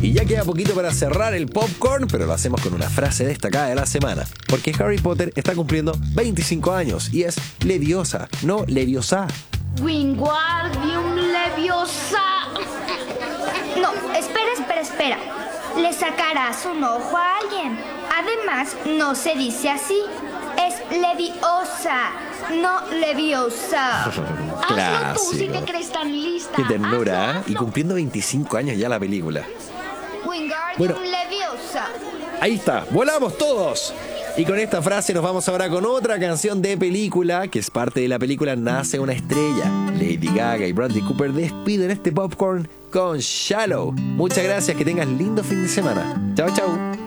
Y ya queda poquito para cerrar el popcorn, pero lo hacemos con una frase destacada de la semana. Porque Harry Potter está cumpliendo 25 años y es Leviosa, no Leviosa. Wingardium Leviosa. No, espera. Le sacarás un ojo a alguien. Además, no se dice así. Es Leviosa, no Leviosa. Hazlo tú si Clásico. te crees tan lista. Qué ternura, Hazlo, ¿eh? Y hazlo. cumpliendo 25 años ya la película. Wingardium Bueno. Leviosa. Ahí está, volamos todos. Y con esta frase nos vamos ahora con otra canción de película, que es parte de la película Nace una estrella. Lady Gaga y Bradley Cooper despiden este popcorn con Shallow. Muchas gracias, que tengas lindo fin de semana. Chao, chao.